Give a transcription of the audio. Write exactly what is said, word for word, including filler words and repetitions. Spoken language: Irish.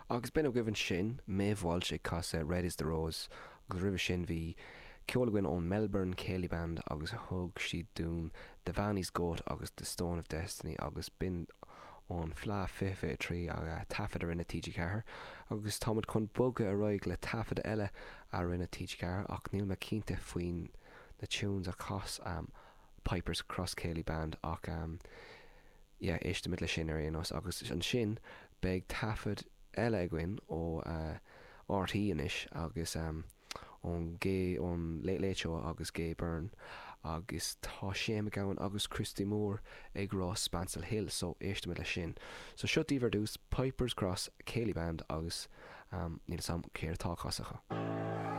agus ben given sin méhháil sé cos Red is the Rose agus rih sin bhí ceolaghain ón Melbourne Céilí Band agus thug siad dún The Vanny's Goat agus The Stone of Destiny agus bin ón Fleadh fife trí a tafad a rinne tíide ceathir agus támad chun boga a roiig le tafad eile a rinne tíide ceathir ach níl me cínte faoin na tunes a cos um, Piper's Cross Céilí Band ach um, yeah, éiste mid le sin ar aonos agus an sin beag tafad eile gin ó uh, R T E inis agus um, ón gé ón Late Late Show agus Gay Byrne agus tá sé me gaan agus Christy Moore ag rá Spansel Hill so éiste mid le sin so seo díomhar dús Piper's Cross Céilí Band agus um, níl sam céir tá casacha.